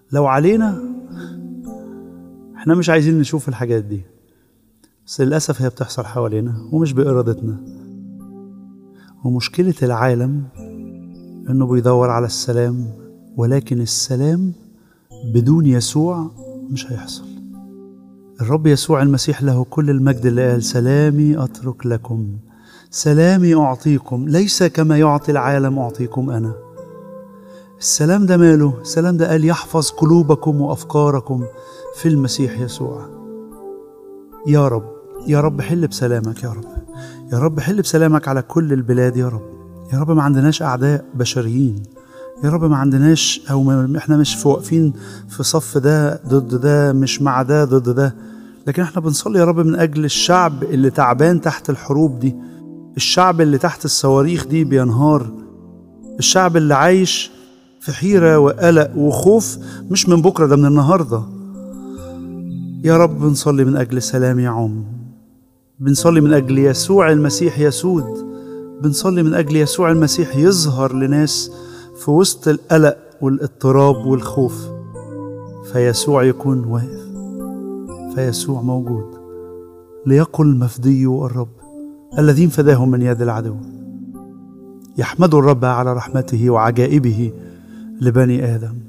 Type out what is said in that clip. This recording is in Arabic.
لو علينا احنا مش عايزين نشوف الحاجات دي، بس للأسف هي بتحصل حوالينا ومش بإرادتنا. ومشكلة العالم انه بيدور على السلام، ولكن السلام بدون يسوع مش هيحصل. الرب يسوع المسيح له كل المجد اللي قال سلامي أترك لكم، سلامي أعطيكم، ليس كما يعطي العالم أعطيكم أنا. السلام ده ماله؟ السلام ده قال يحفظ قلوبكم وأفكاركم في المسيح يسوع. يا رب، يا رب حل بسلامك، يا رب، يا رب حل بسلامك على كل البلاد، يا رب، يا رب ما عندناش أعداء بشريين، يا رب ما عندناش احنا مش واقفين في صف ده ضد ده، مش مع ده ضد ده، لكن احنا بنصلي يا رب من أجل الشعب اللي تعبان تحت الحروب دي، الشعب اللي تحت الصواريخ دي بينهار، الشعب اللي عايش في حيرة وقلق وخوف، مش من بكرة، ده من النهاردة. يا رب بنصلي من أجل سلام يعم، بنصلي من أجل يسوع المسيح يسود، بنصلي من أجل يسوع المسيح يظهر لناس في وسط القلق والاضطراب والخوف، فيسوع يكون واقف، فيسوع موجود، ليقل مفدي الرب الذين فداهم من يد العدو. يحمدوا الرب على رحمته وعجائبه لبني آدم.